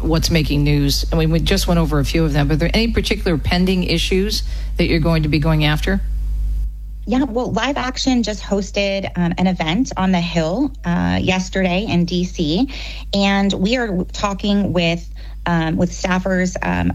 what's making news. I mean, we just went over a few of them, but are there any particular pending issues that you're going to be going after? Yeah, well, Live Action just hosted an event on the Hill yesterday in D.C., and we are talking with staffers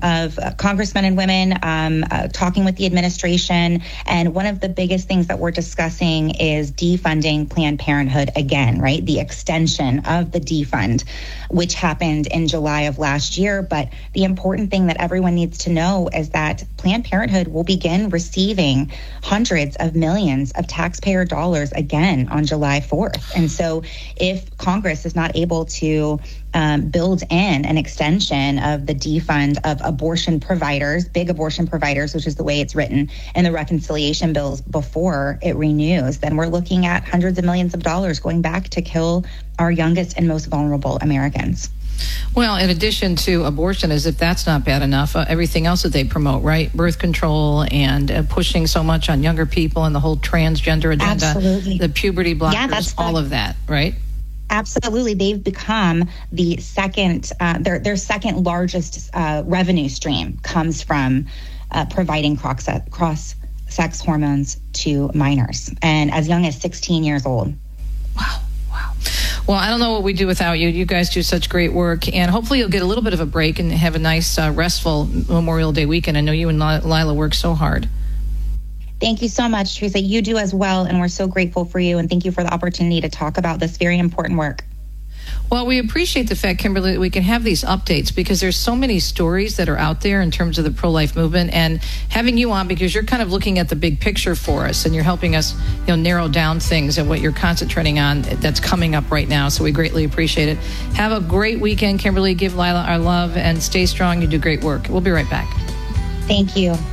of congressmen and women, talking with the administration. And one of the biggest things that we're discussing is defunding Planned Parenthood again, right? The extension of the defund, which happened in July of last year. But the important thing that everyone needs to know is that Planned Parenthood will begin receiving hundreds of millions of taxpayer dollars again on July 4th. And so if Congress is not able to build in an extension of the defund of abortion providers, big abortion providers, which is the way it's written in the reconciliation bills before it renews, then we're looking at hundreds of millions of dollars going back to kill our youngest and most vulnerable Americans. Well, in addition to abortion, as if that's not bad enough, everything else that they promote, right? Birth control and pushing so much on younger people and the whole transgender agenda, Absolutely. The puberty blockers, Yeah, that's all of that, right? Absolutely. They've become the second, their second largest revenue stream comes from providing cross-sex hormones to minors, and as young as 16 years old. Wow. Well, I don't know what we do without you. You guys do such great work, and hopefully you'll get a little bit of a break and have a nice, restful Memorial Day weekend. I know you and Lila work so hard. Thank you so much, Teresa. You do as well, and we're so grateful for you, and thank you for the opportunity to talk about this very important work. Well, we appreciate the fact, Kimberly, that we can have these updates because there's so many stories that are out there in terms of the pro-life movement, and having you on because you're kind of looking at the big picture for us and you're helping us, narrow down things and what you're concentrating on that's coming up right now. So we greatly appreciate it. Have a great weekend, Kimberly. Give Lila our love and stay strong. You do great work. We'll be right back. Thank you.